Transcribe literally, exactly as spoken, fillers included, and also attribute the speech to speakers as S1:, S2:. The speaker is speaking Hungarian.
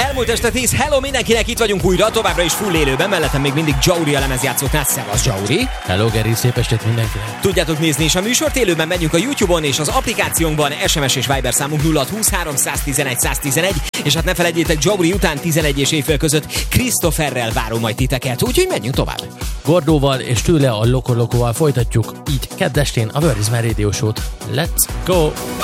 S1: Elmúlt este tíz, hello mindenkinek, itt vagyunk újra, továbbra is full élőben, mellettem még mindig Jauri a lemezjátszóknál. Szevasz, Jauri!
S2: Hello, Geri, szép estét mindenkinek!
S1: Tudjátok nézni is a műsort, élőben megyünk a YouTube-on és az applikációnkban, es em es és Viber számunk nulla húsz háromszáztizenegy száztizenegy, és hát ne felejtjétek, Jauri után tizenegy és éjfél között Christopherrel várom majd titeket, úgyhogy menjünk tovább.
S2: Gordóval és tőle a Lokolokóval folytatjuk, így kedd estén a Where is My Radio Show-t. Let's go!